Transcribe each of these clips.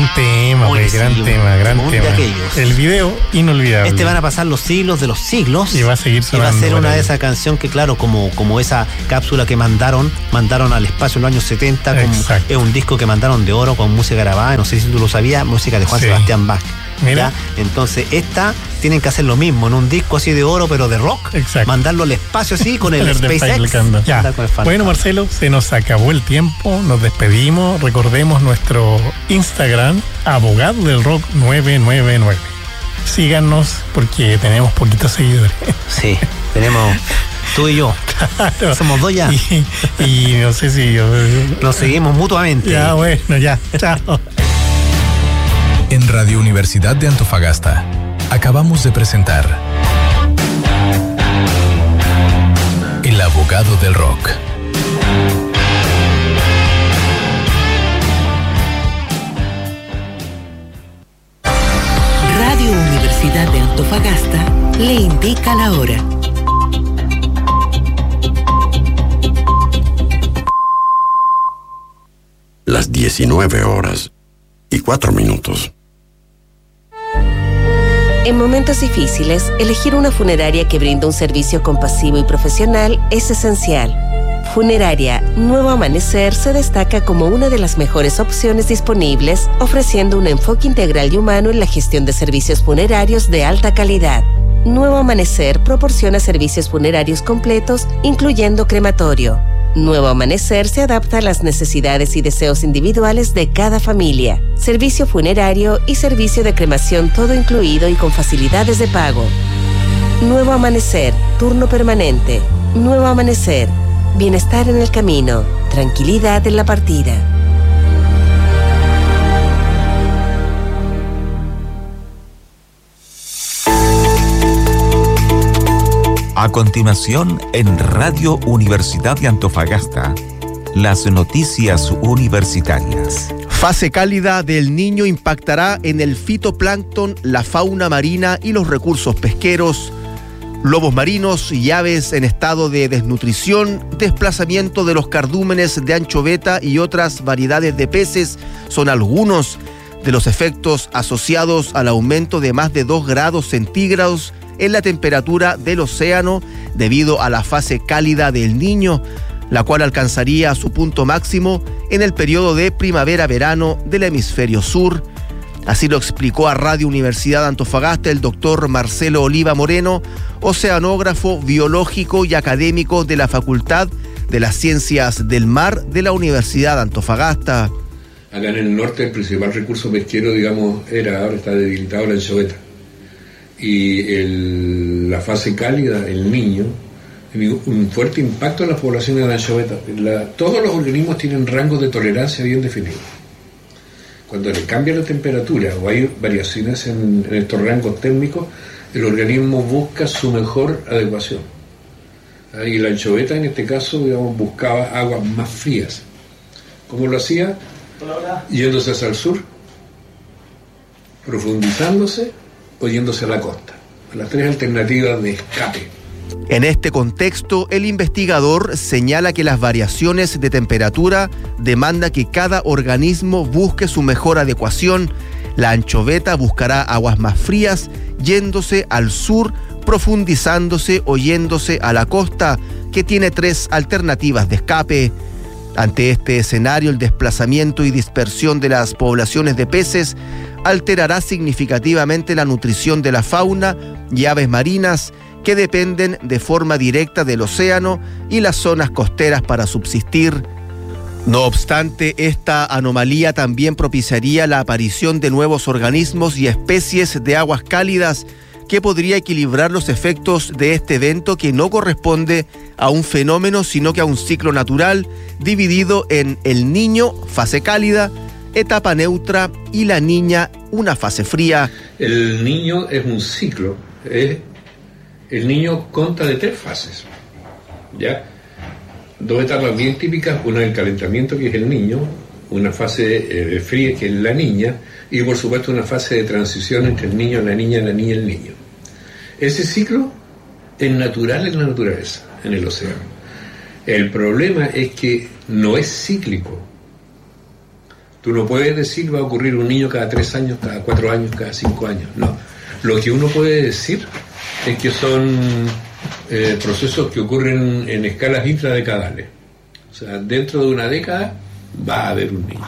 Gran tema, gran tema. El video inolvidable. Van a pasar los siglos de los siglos. Y va a seguir sonando. Y va a ser una de esas canciones que, claro, como esa cápsula que mandaron al espacio en los años 70. Es un disco que mandaron de oro con música grabada, no sé si tú lo sabías, música de Juan Sebastián Bach. Mira. ¿Ya? Entonces, tienen que hacer lo mismo, en un disco así de oro, pero de rock. Exacto. Mandarlo al espacio así con el SpaceX. Bueno, Marcelo, se nos acabó el tiempo, nos despedimos. Recordemos nuestro Instagram, Abogado del Rock 999. Síganos porque tenemos poquitos seguidores. Sí, tenemos tú y yo. Claro. Somos dos ya. Y no sé si nos seguimos mutuamente. Ya, bueno, ya. Chao. En Radio Universidad de Antofagasta acabamos de presentar El Abogado del Rock. Radio Universidad de Antofagasta le indica la hora. Las 19:04. En momentos difíciles, elegir una funeraria que brinda un servicio compasivo y profesional es esencial. Funeraria Nuevo Amanecer se destaca como una de las mejores opciones disponibles, ofreciendo un enfoque integral y humano en la gestión de servicios funerarios de alta calidad. Nuevo Amanecer proporciona servicios funerarios completos, incluyendo crematorio. Nuevo Amanecer se adapta a las necesidades y deseos individuales de cada familia. Servicio funerario y servicio de cremación todo incluido y con facilidades de pago. Nuevo Amanecer, turno permanente. Nuevo Amanecer, bienestar en el camino, tranquilidad en la partida. A continuación, en Radio Universidad de Antofagasta, las noticias universitarias. Fase cálida del Niño impactará en el fitoplancton, la fauna marina y los recursos pesqueros. Lobos marinos y aves en estado de desnutrición, desplazamiento de los cardúmenes de anchoveta y otras variedades de peces son algunos de los efectos asociados al aumento de más de 2 grados centígrados en la temperatura del océano debido a la fase cálida del Niño, la cual alcanzaría su punto máximo en el periodo de primavera-verano del hemisferio sur. Así lo explicó a Radio Universidad de Antofagasta el doctor Marcelo Oliva Moreno, oceanógrafo, biológico y académico de la Facultad de las Ciencias del Mar de la Universidad de Antofagasta. Acá en el norte el principal recurso pesquero, ahora está debilitado la anchoveta. Y la fase cálida, el Niño, un fuerte impacto en las poblaciones de anchoveta. Todos los organismos tienen rangos de tolerancia bien definidos. Cuando le cambia la temperatura o hay variaciones en estos rangos térmicos, el organismo busca su mejor adecuación. Y la anchoveta en este caso, buscaba aguas más frías. ¿Cómo lo hacía? Yéndose hacia el sur, profundizándose o yéndose a la costa. Las 3 alternativas de escape. En este contexto, el investigador señala que las variaciones de temperatura demandan que cada organismo busque su mejor adecuación. La anchoveta buscará aguas más frías, yéndose al sur, profundizándose o yéndose a la costa, que tiene 3 alternativas de escape. Ante este escenario, el desplazamiento y dispersión de las poblaciones de peces alterará significativamente la nutrición de la fauna y aves marinas que dependen de forma directa del océano y las zonas costeras para subsistir. No obstante, esta anomalía también propiciaría la aparición de nuevos organismos y especies de aguas cálidas que podría equilibrar los efectos de este evento que no corresponde a un fenómeno, sino que a un ciclo natural dividido en el Niño, fase cálida, etapa neutra, y la Niña, una fase fría. El Niño es un ciclo. El Niño consta de 3 fases. ¿Ya? 2 etapas bien típicas, una del calentamiento, que es el Niño, una fase fría, que es la Niña, y por supuesto una fase de transición entre el niño, la niña y el niño. Ese ciclo es natural en la naturaleza, en el océano. El problema es que no es cíclico. Tú no puedes decir va a ocurrir un niño cada 3 años, cada 4 años, cada 5 años. No. Lo que uno puede decir es que son procesos que ocurren en escalas intradecadales. O sea, dentro de una década va a haber un niño.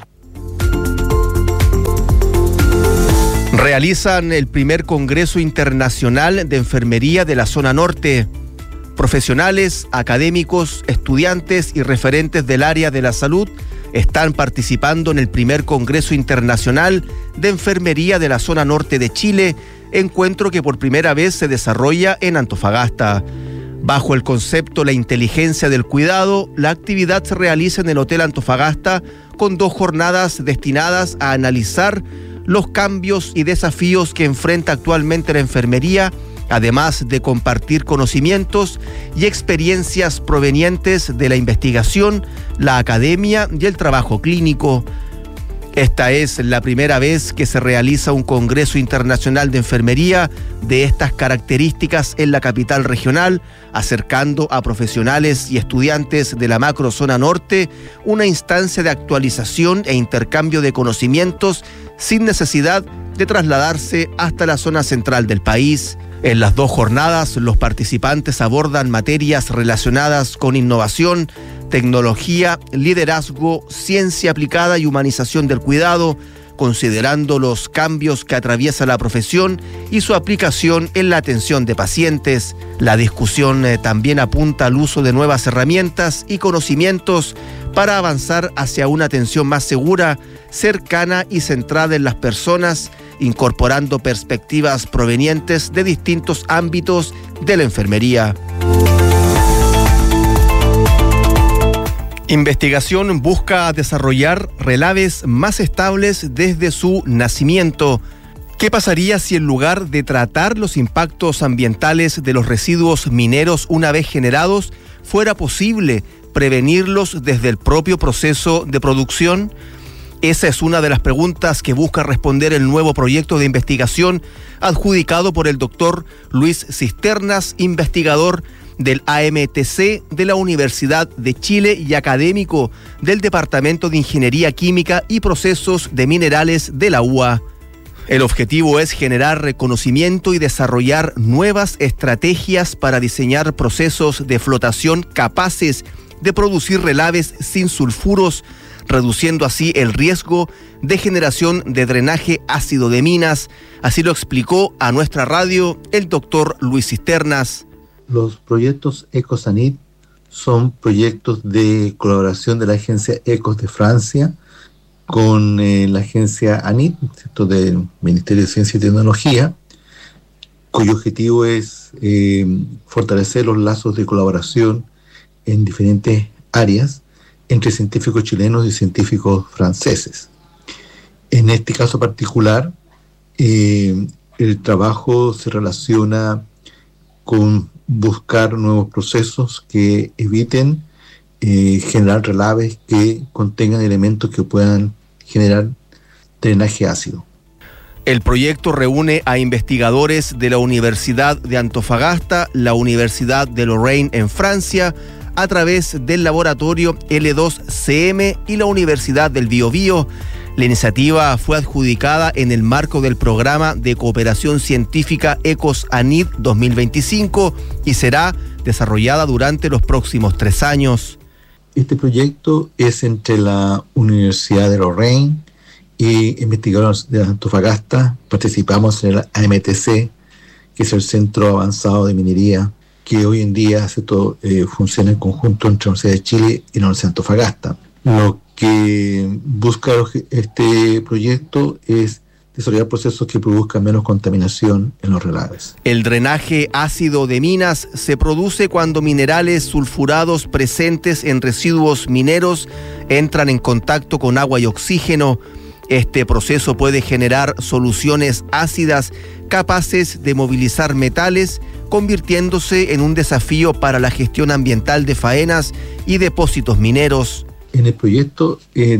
Realizan el primer Congreso Internacional de Enfermería de la Zona Norte. Profesionales, académicos, estudiantes y referentes del área de la salud están participando en el primer Congreso Internacional de Enfermería de la Zona Norte de Chile, encuentro que por primera vez se desarrolla en Antofagasta. Bajo el concepto La inteligencia del cuidado, la actividad se realiza en el Hotel Antofagasta con 2 jornadas destinadas a analizar los cambios y desafíos que enfrenta actualmente la enfermería, además de compartir conocimientos y experiencias provenientes de la investigación, la academia y el trabajo clínico. Esta es la primera vez que se realiza un Congreso Internacional de Enfermería de estas características en la capital regional, acercando a profesionales y estudiantes de la macrozona norte una instancia de actualización e intercambio de conocimientos sin necesidad de trasladarse hasta la zona central del país. En las 2 jornadas, los participantes abordan materias relacionadas con innovación, tecnología, liderazgo, ciencia aplicada y humanización del cuidado, considerando los cambios que atraviesa la profesión y su aplicación en la atención de pacientes. La discusión también apunta al uso de nuevas herramientas y conocimientos para avanzar hacia una atención más segura, cercana y centrada en las personas, incorporando perspectivas provenientes de distintos ámbitos de la enfermería. Investigación busca desarrollar relaves más estables desde su nacimiento. ¿Qué pasaría si en lugar de tratar los impactos ambientales de los residuos mineros una vez generados, fuera posible prevenirlos desde el propio proceso de producción? Esa es una de las preguntas que busca responder el nuevo proyecto de investigación adjudicado por el doctor Luis Cisternas, investigador del AMTC de la Universidad de Chile y académico del Departamento de Ingeniería Química y Procesos de Minerales de la UA. El objetivo es generar reconocimiento y desarrollar nuevas estrategias para diseñar procesos de flotación capaces de producir relaves sin sulfuros, reduciendo así el riesgo de generación de drenaje ácido de minas. Así lo explicó a nuestra radio el doctor Luis Cisternas. Los proyectos ECOSANIT son proyectos de colaboración de la agencia ECOS de Francia con la agencia ANIT, ¿cierto?, del Ministerio de Ciencia y Tecnología, cuyo objetivo es fortalecer los lazos de colaboración en diferentes áreas entre científicos chilenos y científicos franceses. En este caso particular, el trabajo se relaciona con buscar nuevos procesos que eviten generar relaves que contengan elementos que puedan generar drenaje ácido. El proyecto reúne a investigadores de la Universidad de Antofagasta, la Universidad de Lorraine en Francia, a través del laboratorio L2CM y la Universidad del Biobío. La iniciativa fue adjudicada en el marco del programa de cooperación científica ECOS-ANIT 2025 y será desarrollada durante los próximos 3 años. Este proyecto es entre la Universidad de Lorraine y investigadores de Antofagasta. Participamos en el AMTC, que es el Centro Avanzado de Minería, que hoy en día funciona en conjunto entre la Universidad de Chile y la Universidad de Antofagasta. Lo que busca este proyecto es desarrollar procesos que produzcan menos contaminación en los relaves. El drenaje ácido de minas se produce cuando minerales sulfurados presentes en residuos mineros entran en contacto con agua y oxígeno. Este proceso puede generar soluciones ácidas capaces de movilizar metales, convirtiéndose en un desafío para la gestión ambiental de faenas y depósitos mineros. En el proyecto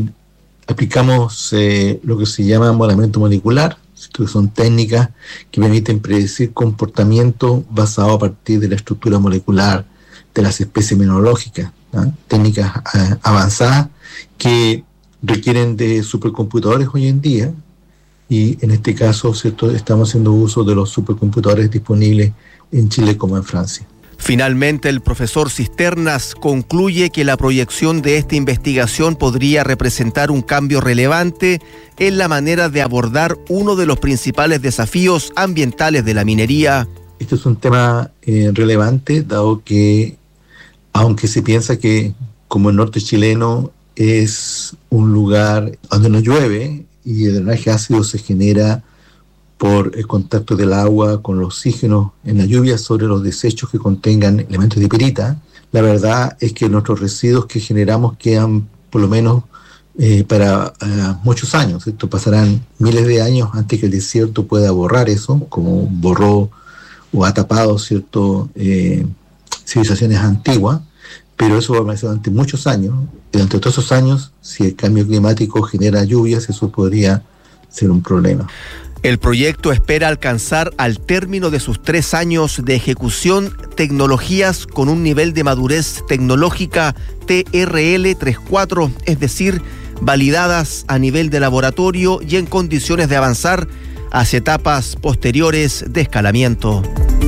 aplicamos lo que se llama modelamiento molecular, que son técnicas que permiten predecir comportamiento basado a partir de la estructura molecular de las especies mineralógicas, ¿no? Técnicas avanzadas que requieren de supercomputadores hoy en día, y en este caso, ¿cierto?, estamos haciendo uso de los supercomputadores disponibles en Chile como en Francia. Finalmente, el profesor Cisternas concluye que la proyección de esta investigación podría representar un cambio relevante en la manera de abordar uno de los principales desafíos ambientales de la minería. Este es un tema relevante, dado que, aunque se piensa que como el norte chileno es un lugar donde no llueve y el drenaje ácido se genera por el contacto del agua con el oxígeno en la lluvia sobre los desechos que contengan elementos de pirita, la verdad es que nuestros residuos que generamos quedan por lo menos para muchos años. Esto pasarán miles de años antes que el desierto pueda borrar eso, como borró o ha tapado civilizaciones antiguas, pero eso va a permanecer durante muchos años. Y durante todos esos años, si el cambio climático genera lluvias, eso podría ser un problema. El proyecto espera alcanzar al término de sus 3 años de ejecución tecnologías con un nivel de madurez tecnológica TRL 3.4, es decir, validadas a nivel de laboratorio y en condiciones de avanzar hacia etapas posteriores de escalamiento.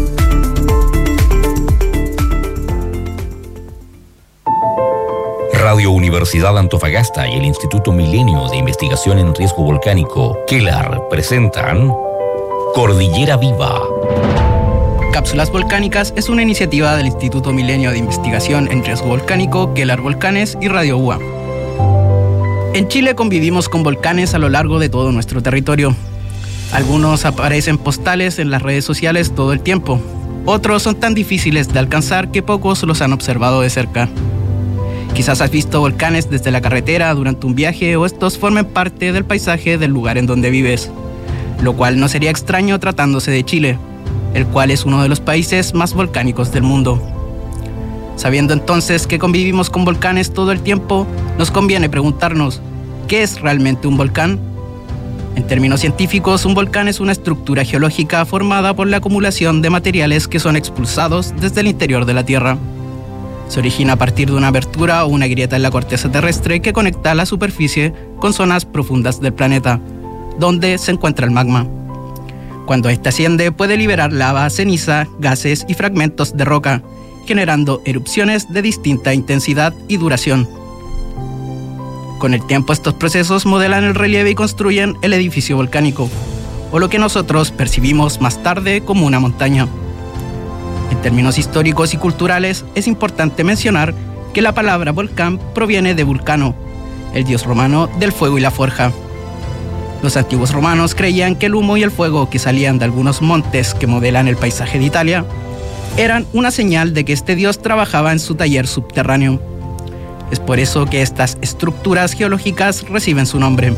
Radio Universidad Antofagasta y el Instituto Milenio de Investigación en Riesgo Volcánico, KELAR, presentan Cordillera Viva. Cápsulas Volcánicas es una iniciativa del Instituto Milenio de Investigación en Riesgo Volcánico, KELAR Volcanes y Radio UA. En Chile convivimos con volcanes a lo largo de todo nuestro territorio. Algunos aparecen postales en las redes sociales todo el tiempo. Otros son tan difíciles de alcanzar que pocos los han observado de cerca. Quizás has visto volcanes desde la carretera durante un viaje o estos formen parte del paisaje del lugar en donde vives, lo cual no sería extraño tratándose de Chile, el cual es uno de los países más volcánicos del mundo. Sabiendo entonces que convivimos con volcanes todo el tiempo, nos conviene preguntarnos, ¿qué es realmente un volcán? En términos científicos, un volcán es una estructura geológica formada por la acumulación de materiales que son expulsados desde el interior de la Tierra. Se origina a partir de una abertura o una grieta en la corteza terrestre que conecta la superficie con zonas profundas del planeta, donde se encuentra el magma. Cuando éste asciende, puede liberar lava, ceniza, gases y fragmentos de roca, generando erupciones de distinta intensidad y duración. Con el tiempo, estos procesos modelan el relieve y construyen el edificio volcánico, o lo que nosotros percibimos más tarde como una montaña. En términos históricos y culturales, es importante mencionar que la palabra volcán proviene de Vulcano, el dios romano del fuego y la forja. Los antiguos romanos creían que el humo y el fuego que salían de algunos montes que modelan el paisaje de Italia eran una señal de que este dios trabajaba en su taller subterráneo. Es por eso que estas estructuras geológicas reciben su nombre.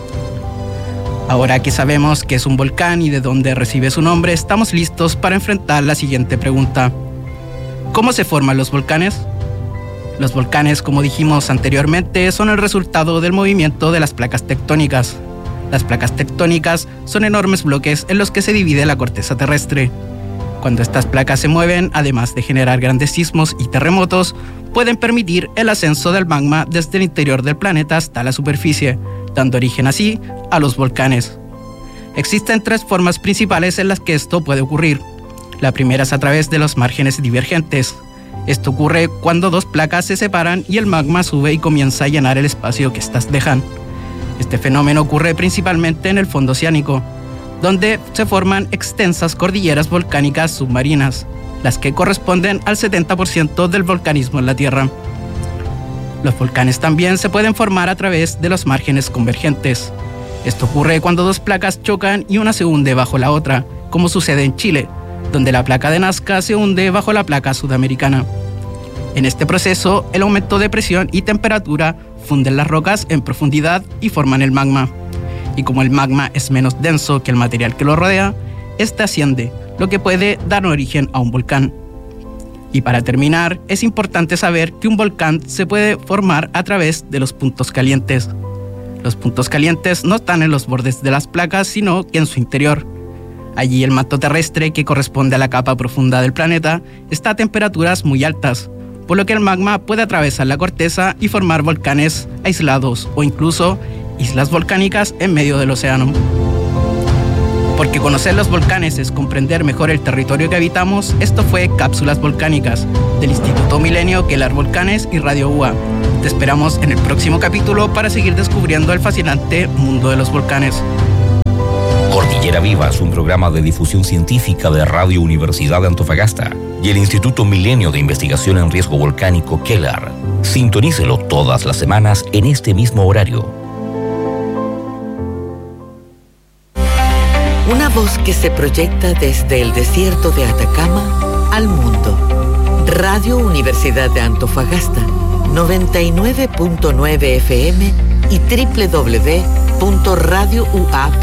Ahora que sabemos qué es un volcán y de dónde recibe su nombre, estamos listos para enfrentar la siguiente pregunta. ¿Cómo se forman los volcanes? Los volcanes, como dijimos anteriormente, son el resultado del movimiento de las placas tectónicas. Las placas tectónicas son enormes bloques en los que se divide la corteza terrestre. Cuando estas placas se mueven, además de generar grandes sismos y terremotos, pueden permitir el ascenso del magma desde el interior del planeta hasta la superficie, dando origen así a los volcanes. Existen 3 formas principales en las que esto puede ocurrir. La primera es a través de los márgenes divergentes. Esto ocurre cuando 2 placas se separan y el magma sube y comienza a llenar el espacio que éstas dejan. Este fenómeno ocurre principalmente en el fondo oceánico, donde se forman extensas cordilleras volcánicas submarinas, las que corresponden al 70% del volcanismo en la Tierra. Los volcanes también se pueden formar a través de los márgenes convergentes. Esto ocurre cuando 2 placas chocan y una se hunde bajo la otra, como sucede en Chile, donde la placa de Nazca se hunde bajo la placa sudamericana. En este proceso, el aumento de presión y temperatura funden las rocas en profundidad y forman el magma. Y como el magma es menos denso que el material que lo rodea, este asciende, lo que puede dar origen a un volcán. Y para terminar, es importante saber que un volcán se puede formar a través de los puntos calientes. Los puntos calientes no están en los bordes de las placas, sino que en su interior. Allí el manto terrestre, que corresponde a la capa profunda del planeta, está a temperaturas muy altas, por lo que el magma puede atravesar la corteza y formar volcanes aislados o incluso islas volcánicas en medio del océano. Porque conocer los volcanes es comprender mejor el territorio que habitamos, esto fue Cápsulas Volcánicas, del Instituto Milenio, Kelar Volcanes y Radio UA. Te esperamos en el próximo capítulo para seguir descubriendo el fascinante mundo de los volcanes. Cordillera Viva es un programa de difusión científica de Radio Universidad de Antofagasta y el Instituto Milenio de Investigación en Riesgo Volcánico Kelar. Sintonícelo todas las semanas en este mismo horario. Una voz que se proyecta desde el desierto de Atacama al mundo. Radio Universidad de Antofagasta, 99.9 FM y www.radiouap.cl.